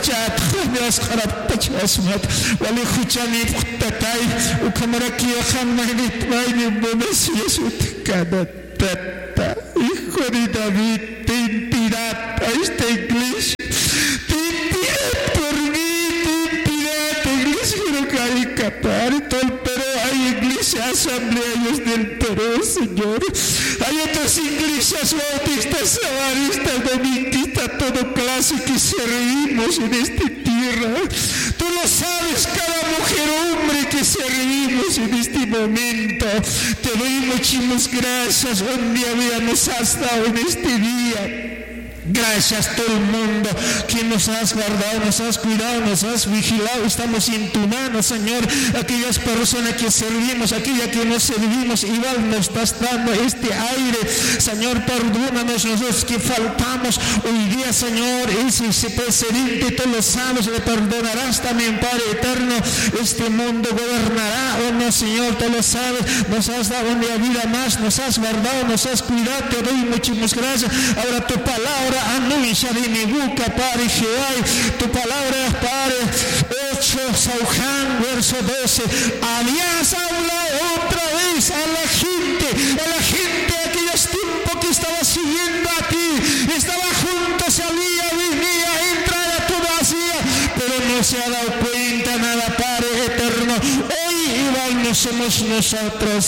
pachat khamias kharab pachasmat wali khuchani tatay ukamaraki khamani tmayni bomes yesut kada tata hijo de David te impida a esta iglesia te impida por mí te impida a tu iglesia quiero que hay capar todo el Perú hay iglesias asambleas del Perú Señor hay otras iglesias bautistas savaristas dominguistas todo clase que servimos en esta tierra tú lo sabes cada mujer hombre que servimos en este momento te doy muchísimas gracias un día nos has dado en este día. Gracias a todo el mundo que nos has guardado, nos has cuidado, nos has vigilado. Estamos en tu mano, Señor. Aquellas personas que servimos, aquellas que no servimos, igual nos estás dando este aire. Señor, perdónanos nosotros que faltamos hoy día, Señor. Ese precedente, tú lo sabes, le perdonarás también, Padre eterno. Este mundo gobernará o no, Señor, tú lo sabes. Nos has dado una vida más, nos has guardado, nos has cuidado. Te doy muchísimas gracias. Ahora tu palabra anuncia de mi boca, Padre Jehová, tu palabra, Padre, 8 Sauján, verso 12, habías hablado otra vez a la gente de aquellos tiempos que estaba siguiendo a ti, estaba junto, salía, venía, entraba, todo hacía, pero no se ha dado cuenta nada, Padre eterno. Hoy igual no somos nosotros,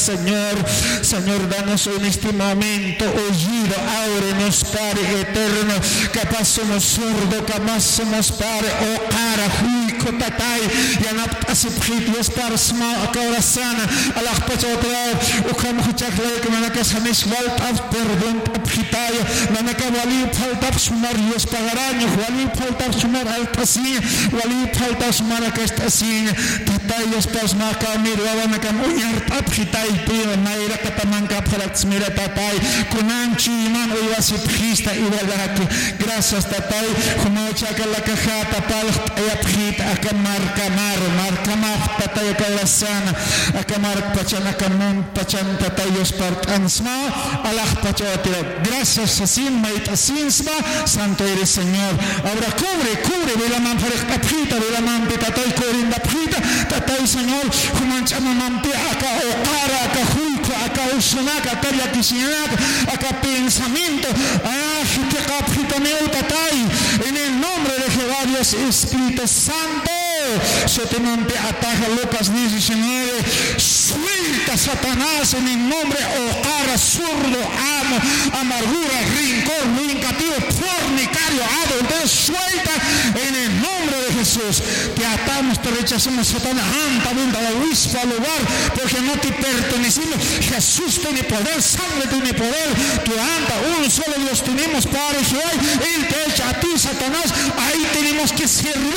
Señor, danos en este momento oído, áurenos, Padre eterno, capaz somos sordos, capaz somos, Padre, o cara, juico, tatay, yanap asipjitios, Padre, sma, kaurasana, alah pachotra, ukam huchakla, que manakas hamis waltaf, perdón, apjitaya, manaka wali faltaf sumarios pagaraños, wali faltaf sumar altasin, wali faltaf sumarakas tasin, tatayos pasma kamir, wawanakam unyar apjitay, pino, naira katamanka palatsmira tatay, kunanchi iman uyasipjista, gracias tatay humachaca la caja tapal ayapjita akamar tatay kaurasana akamar pachan akamun pachan tatayos partansma alah pachotira gracias asin mait asinsma santo eres Señor ahora cubre de la manfare apjita de la mante tatay corinda apjita tatay Señor humanchama mante aka okara aka hulko aka usunaka taria kisinaka aka pensamiento en el nombre de Jehová Dios Espíritu Santo se te monte ataja Lucas 19 suelta Satanás en el nombre ocara zurdo amo amargura rincón vengativo fornicario adulterio suelta en el nombre de Jesús te atamos te rechazamos Satanás anta venda la obispo al lugar porque no te pertenecemos Jesús tiene poder sangre tiene poder tu anta un solo Dios tenemos Padre Jehová Él te echa a ti Satanás ahí tenemos que servir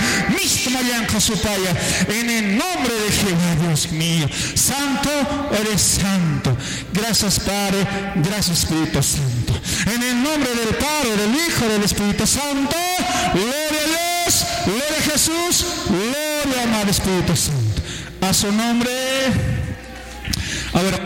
en el nombre de Jehová Dios mío santo eres santo gracias Padre gracias Espíritu Santo en el nombre del Padre del Hijo del Espíritu Santo gloria a Dios gloria a Jesús gloria amado Espíritu Santo a su nombre. A ver,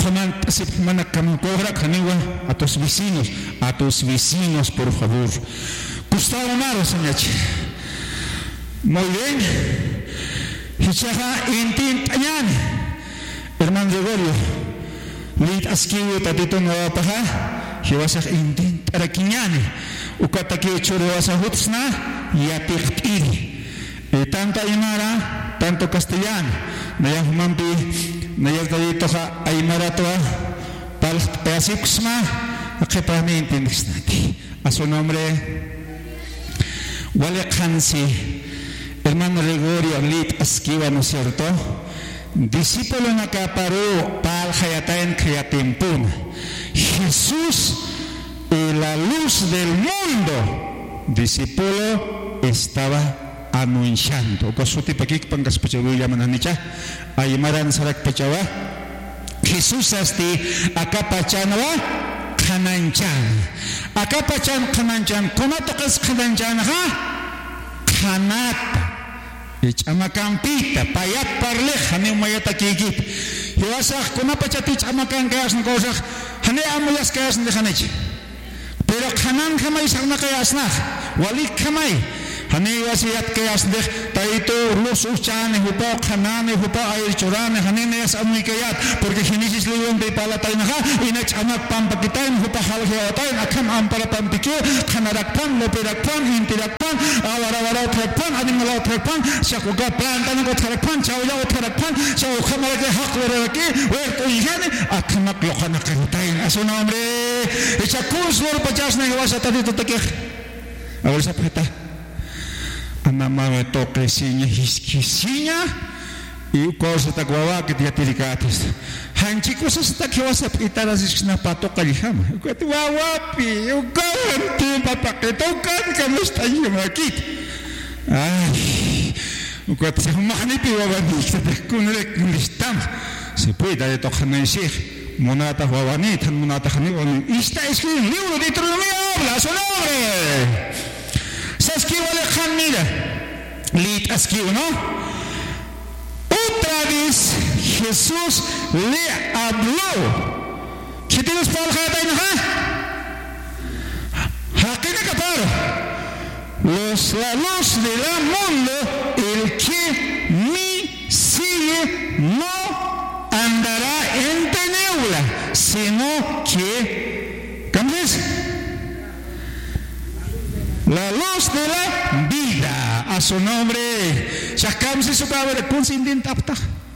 a tus vecinos, por favor. Gustavo Amaro, señor. Muy bien. Hichaja intin tañan. Hermano Gregorio. Lit askiwi tatito nawapaha. Hiwasaj intin tarakiñani. Ukataki churwasa hutsna. Yatikiri. Tanto aymara, tanto castellano. Nayahumampi. Nayagdayitoja Aymaratua Palasiksma Akepamente a su nombre Walekansi hermano Gregorio Lit Asquiva, ¿no es cierto? Discípulo Nacaparú Pal Hayataen Kriatimpun Jesús la luz del mundo discípulo estaba anunciando. Kasuti pakik pangkas pachawi yamananicha aymaran sarak pachawa Jesús asti akapachanwa kananchan akapachan kananchan kumatakas kananchan ha kanata ichamacampita payat parle hane mayata kikip hiwasak kumapachati chamacan kayas nkosak hane amuyas kayas ndehanech pero kanan kamay sakna kayas na walik kamay Haniwas yat kayas de taito luz uchane hupa khanane hupa ay chorane hanine yas amikayat porque Génesis libro de palatay na inach anak pampakitain hupa halhiawatay akan ampara pampikyo khanarakpan loperakpan intirakpan awara trakpan animala trakpan shakuga planta na trakpan chawya trakpan shaw khamara ke hak weraki werto ihane akanak lokana kantain a su nombre echa kursul pachasna gewasa tadito takeh awal sapeta anama to kresinya hiskisinya e cosa ta guava que dia tiricates hanchi cosas ta que vas a pitar as na pato calihama que tu wapi o ganti papa que tocan que no está aqui ay o que se magni pi wabani que con el listam se puede de tocar sig monata wabani tan monata khani está escrito en el libro de Deuteronomio habla su nombre se escribe le khamira lit escribe no. Otra vez Jesús le habló. ¿Qué tienes para la luz del mundo, el que me sigue no andará en tiniebla, sino que, ¿cómo es? La luz de la vida, a su nombre. Shakam si su cabra, kun sin din tapta.